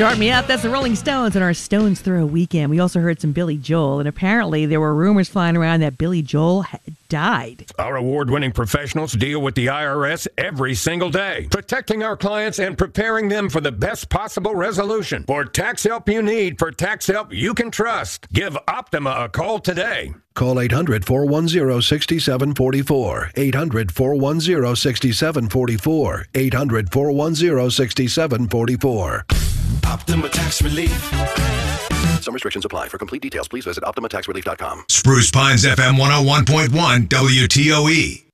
Start Me Up. That's the Rolling Stones on our Stones Throw weekend. We also heard some Billy Joel, and apparently there were rumors flying around that Billy Joel died. Our award-winning professionals deal with the IRS every single day, protecting our clients and preparing them for the best possible resolution. For tax help you need, for tax help you can trust, give Optima a call today. Call 800-410-6744. 800-410-6744. 800-410-6744. Optima Tax Relief. Some restrictions apply. For complete details, please visit OptimaTaxRelief.com. Spruce Pines FM 101.1 WTOE.